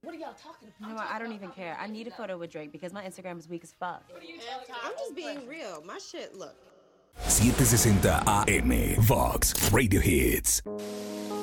What are y'all talking about? You know what? I don't even care. I need a photo with Drake because my Instagram is weak as fuck. I'm just being real. My shit, look. 760 AM Vox Radio Hits.